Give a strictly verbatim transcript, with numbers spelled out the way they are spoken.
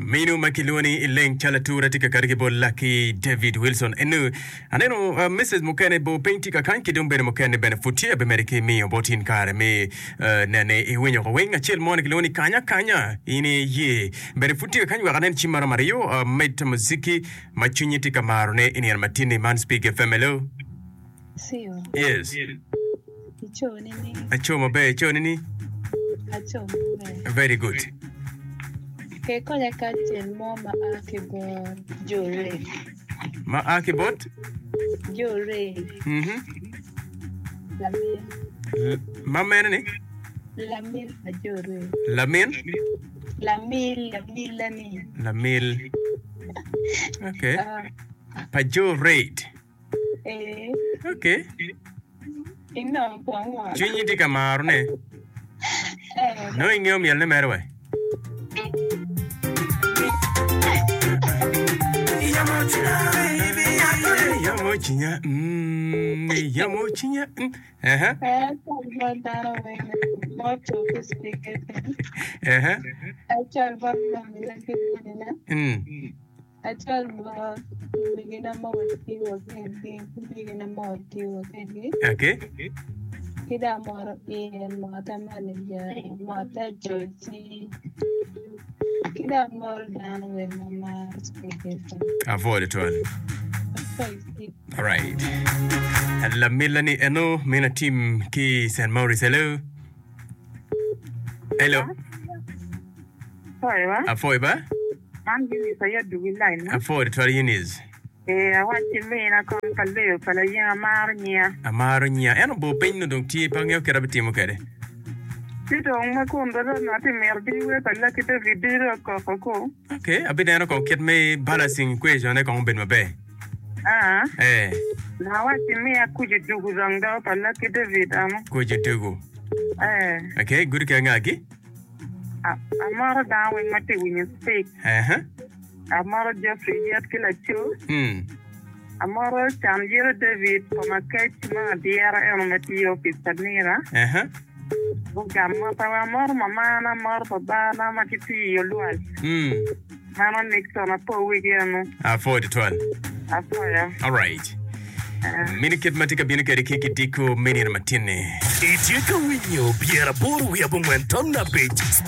Minu makiluni ileng chalatura tika karikibo Lucky David Wilson. Enu, aneno uh, Missus Mukene bo painti ka kanki dumbere mukene benefutia bemerike mi obotin kare me uh, nane iwenyo kwa wenga chel mwani kiluni kanya kanya ini ye benefutia kanyi wakanen chimara mario uh, maita muziki machunyi tika marone ini ya matini man speak F M. Hello? Siyo. Yes. Icho nini? Acho mabe, icho nini? Acho mabe. Very good. Ke konya kachel mo ma akibor jore. Ma akibot? Jore. Mhm. Lamil. Ma mene? Lamil a jore. Lamin? Lamil, lamil lani. Lamil. Okay. Uh, Pajo rate. eh. Okay. Ino pongwa. Chunyi tika marone. Eh. No ingyo miel ne merwe. Yamochinya, mm, yamochinya, mm, uh-huh, Eh, talba daro wene. Mocho speaker. uh-huh, Achal ba lamil kiti na. mm, Achal ba bigina mo wati wakenti. Bigina mo wati wakenti. okay, Kida moro in mata manager, mata joji. Kida moro dan we mama speaker. avoid it all. All right. And la milani eno mina team ki Saint Maurice. Hello. Hello. Sorry, what? Avoid ba? I'm giving you a do line. Avoid it all yinis. Eh, I want to mean I can't call for a young marnia. Amaro nya eno bo penno dong ti pangyo kerabiti mo kere. Tito, my condo, nothing more be with a lucky video of Coco. Okay, a bit eno kon kit me balancing equation e kon ben mabe. Ah, Eh, now I see me a could do with on the lucky David. Um, ko je tego. eh, Okay, good ka ngaki. I'm more down with my when you speak. Uh-huh. I'm more Jeffrey yet kill a two. Hmm. I'm more Chandira David from a catch my dear and Mateo Pistanera. Uh-huh. Gamma, more mamma, more babana, Matiti, your lual. Hmm. Mama makes on a poor weekend. Avoid it all. I saw ya. All right. Minikit matika binukari kiki diko mini na matine. Itieka winyo biara boru ya bumwenton na page.